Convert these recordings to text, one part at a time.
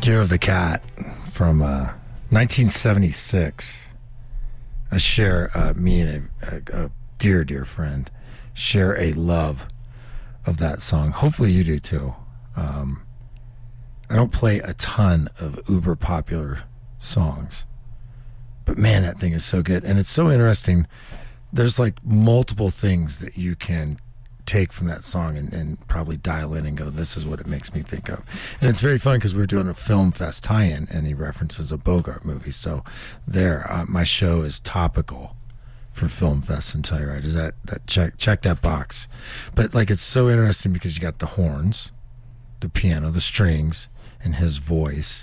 Year of the Cat from 1976. I share, me and a dear, dear friend share a love of that song. Hopefully you do too. I don't play a ton of uber popular songs, but man, that thing is so good. And it's so interesting. There's like multiple things that you can take from that song and probably dial in and go, this is what it makes me think of. And it's very fun because we're doing a Film Fest tie-in and he references a Bogart movie. So there, my show is topical for Film Fest and Telluride. Is that check that box. But like, it's so interesting because you got the horns, the piano, the strings, and his voice.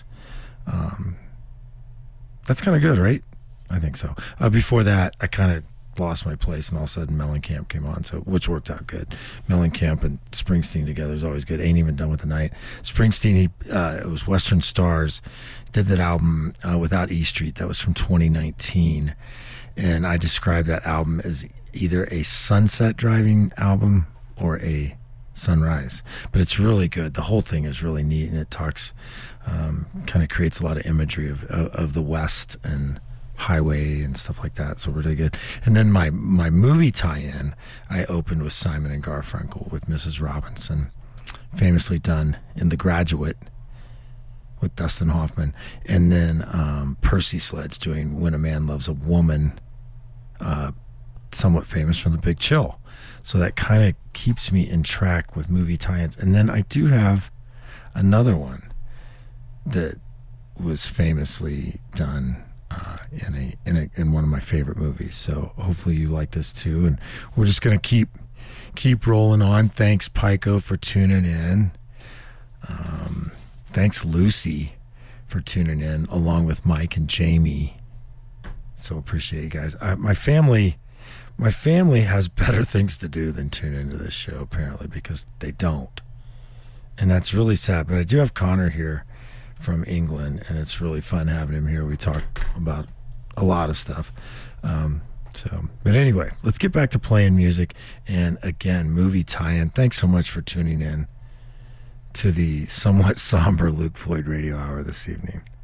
That's kind of good, right? I think so. Before that, I kind of lost my place, and all of a sudden Mellencamp came on, so which worked out good. Mellencamp and Springsteen together is always good. Ain't Even Done with the Night. Springsteen, it was Western Stars, did that album Without E Street. That was from 2019, and I described that album as either a sunset driving album or a sunrise, but it's really good. The whole thing is really neat, and it talks, kind of creates a lot of imagery of the West and highway and stuff like that, so really good. And then my movie tie-in, I opened with Simon and Garfunkel with Mrs. Robinson, famously done in The Graduate with Dustin Hoffman, and then Percy Sledge doing When a Man Loves a Woman, somewhat famous from The Big Chill. So that kind of keeps me in track with movie tie-ins. And then I do have another one that was famously done in one of my favorite movies. So hopefully you like this too. And we're just gonna keep rolling on. Thanks, Pico, for tuning in. Thanks, Lucy, for tuning in, along with Mike and Jamie. So appreciate you guys. My family has better things to do than tune into this show, apparently, because they don't. And that's really sad. But I do have Connor here from England, and it's really fun having him here. We talk about a lot of stuff. But anyway, let's get back to playing music. And again, movie tie-in. Thanks so much for tuning in to the somewhat somber Luke Floyd Radio Hour this evening.